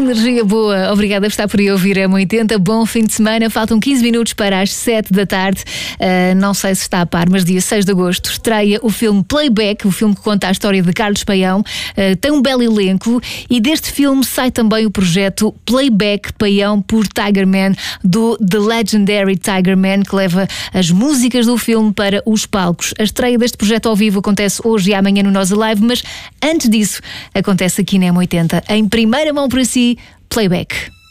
energia boa. Obrigada por estar por aí a ouvir a M80. Bom fim de semana. Faltam 15 minutos para as 7 da tarde. Não sei se está a par, mas dia 6 de agosto estreia o filme Playback, o filme que conta a história de Carlos Paião. Tem um belo elenco e deste filme sai também o projeto Playback Paião por Tigerman, do The Legendary Tigerman, que leva as músicas do filme para os palcos. A estreia deste projeto ao vivo acontece hoje e amanhã no Nós Alive, mas antes disso acontece aqui na M80. Em primeira mão para si, Playback.